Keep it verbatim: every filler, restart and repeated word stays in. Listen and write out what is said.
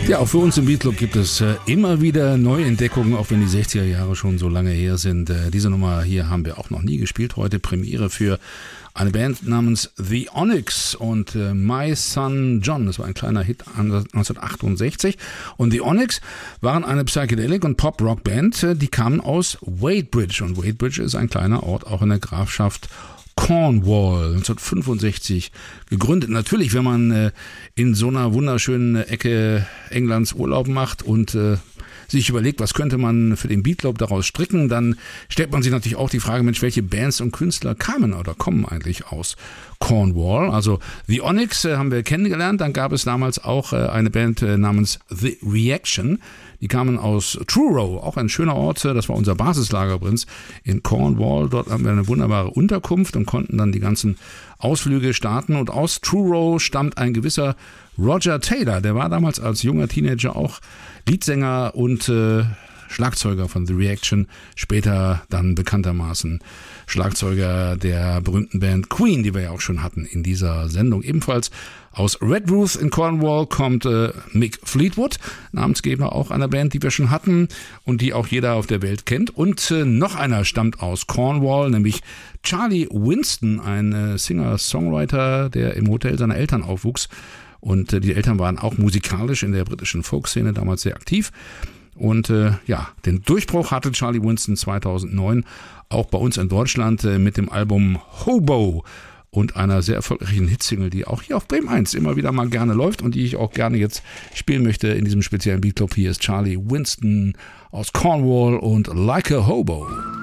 Ja, auch für uns im Beatclub gibt es äh, immer wieder Neuentdeckungen, auch wenn die sechziger Jahre schon so lange her sind. Äh, diese Nummer hier haben wir auch noch nie gespielt. Heute Premiere für eine Band namens The Onyx und äh, My Son John. Das war ein kleiner Hit neunzehnhundertachtundsechzig. Und The Onyx waren eine Psychedelic- und Pop-Rock-Band. Äh, die kamen aus Wadebridge. Und Wadebridge ist ein kleiner Ort, auch in der Grafschaft Cornwall, neunzehnhundertfünfundsechzig gegründet. Natürlich, wenn man äh, in so einer wunderschönen Ecke Englands Urlaub macht und äh, sich überlegt, was könnte man für den Beatclub daraus stricken, dann stellt man sich natürlich auch die Frage, Mensch, welche Bands und Künstler kamen oder kommen eigentlich aus Cornwall? Also The Onyx äh, haben wir kennengelernt, dann gab es damals auch äh, eine Band äh, namens The Reaction. Die kamen aus Truro, auch ein schöner Ort, das war unser Basislager übrigens in Cornwall. Dort haben wir eine wunderbare Unterkunft und konnten dann die ganzen Ausflüge starten. Und aus Truro stammt ein gewisser Roger Taylor, der war damals als junger Teenager auch Leadsänger und äh, Schlagzeuger von The Reaction, später dann bekanntermaßen Schlagzeuger der berühmten Band Queen, die wir ja auch schon hatten in dieser Sendung. Ebenfalls aus Redruth in Cornwall kommt äh, Mick Fleetwood, Namensgeber auch einer Band, die wir schon hatten und die auch jeder auf der Welt kennt. Und äh, noch einer stammt aus Cornwall, nämlich Charlie Winston, ein äh, Singer-Songwriter, der im Hotel seiner Eltern aufwuchs. Und äh, die Eltern waren auch musikalisch in der britischen Folkszene damals sehr aktiv. Und äh, ja, den Durchbruch hatte Charlie Winston zweitausendneun auch bei uns in Deutschland äh, mit dem Album Hobo und einer sehr erfolgreichen Hitsingle, die auch hier auf Bremen eins immer wieder mal gerne läuft und die ich auch gerne jetzt spielen möchte in diesem speziellen Beatclub. Hier ist Charlie Winston aus Cornwall und Like a Hobo.